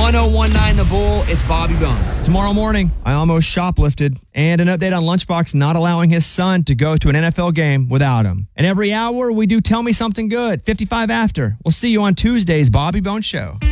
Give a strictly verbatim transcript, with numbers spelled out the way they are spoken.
one oh one nine The Bull, it's Bobby Bones. Tomorrow morning, I almost shoplifted. And an update on Lunchbox not allowing his son to go to an N F L game without him. And every hour, we do Tell Me Something Good, fifty-five after. We'll see you on Tuesday's Bobby Bones Show.